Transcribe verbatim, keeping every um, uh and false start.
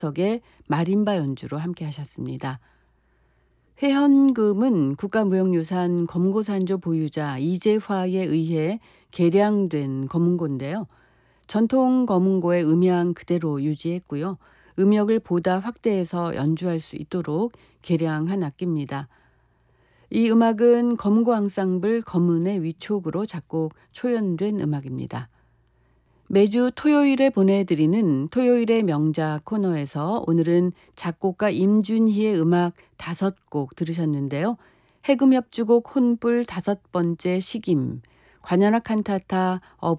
덕의 마림바 연주로 함께 하셨습니다. 회현금은 국가무형유산 검고산조 보유자 이재화에 의해 개량된 검은고인데요. 전통 검은고의 음향 그대로 유지했고요. 음역을 보다 확대해서 연주할 수 있도록 개량한 악기입니다. 이 음악은 검은고 앙상블 검은의 위촉으로 작곡, 초연된 음악입니다. 매주 토요일에 보내드리는 토요일의 명작 코너에서 오늘은 작곡가 임준희의 음악 다섯 곡 들으셨는데요. 해금협주곡 혼불 다섯 번째 시김, 관현악 칸타타 어부